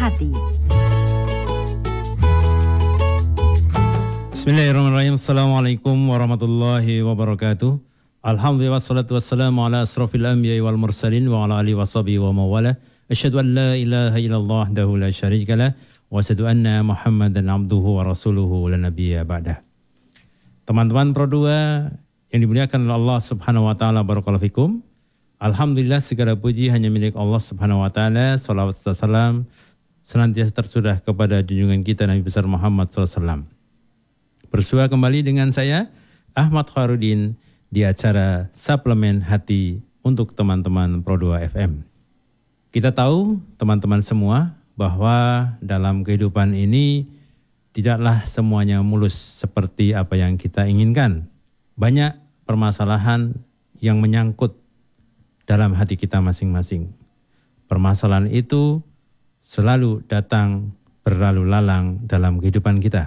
hati. Bismillahirrahmanirrahim. Assalamualaikum warahmatullahi wabarakatuh. Alhamdulillah wassalatu wassalamu ala asrafil anbiya'i wal mursalin wa ala alihi washabihi wa mawala. Asyhadu an la ilaha illallah wahdahu la syarikalah wa asyhadu anna Muhammadan abduhu wa rasuluhu la nabiyya ba'dah. Teman-teman Pro 2 yang dimuliakan oleh Allah Subhanahu wa taala, barakallahu fikum. Alhamdulillah segala puji hanya milik Allah Subhanahu wa taala. Shalawat serta salam senantiasa tercurah kepada junjungan kita Nabi besar Muhammad sallallahu alaihi wasallam. Bersua kembali dengan saya Ahmad Khairudin di acara Suplemen Hati untuk teman-teman Pro 2 FM. Kita tahu teman-teman semua bahwa dalam kehidupan ini tidaklah semuanya mulus seperti apa yang kita inginkan. Banyak permasalahan yang menyangkut dalam hati kita masing-masing. Permasalahan itu selalu datang berlalu lalang dalam kehidupan kita.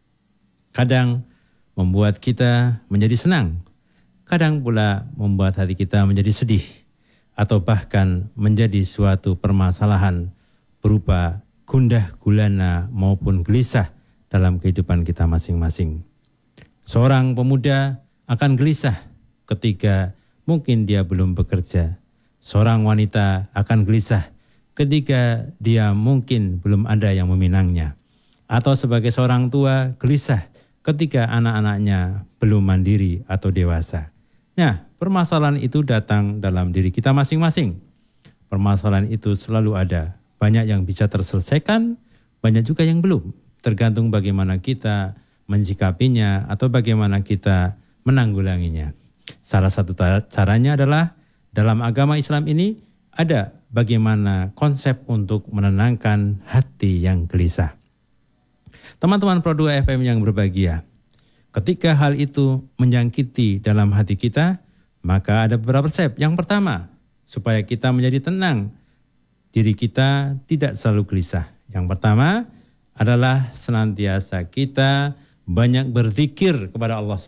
Kadang membuat kita menjadi senang, kadang pula membuat hati kita menjadi sedih, atau bahkan menjadi suatu permasalahan berupa gundah gulana maupun gelisah dalam kehidupan kita masing-masing. Seorang pemuda akan gelisah ketika mungkin dia belum bekerja. Seorang wanita akan gelisah ketika dia mungkin belum ada yang meminangnya. Atau sebagai seorang tua gelisah ketika anak-anaknya belum mandiri atau dewasa. Nah, permasalahan itu datang dalam diri kita masing-masing. Permasalahan itu selalu ada. Banyak yang bisa terselesaikan, banyak juga yang belum. Tergantung bagaimana kita mensikapinya atau bagaimana kita menanggulanginya. Salah satu caranya adalah dalam agama Islam ini ada bagaimana konsep untuk menenangkan hati yang gelisah. Teman-teman Pro 2 FM yang berbahagia, ketika hal itu menjangkiti dalam hati kita, maka ada beberapa resep. Yang pertama, supaya kita menjadi tenang, diri kita tidak selalu gelisah. Yang pertama adalah senantiasa kita banyak berzikir kepada Allah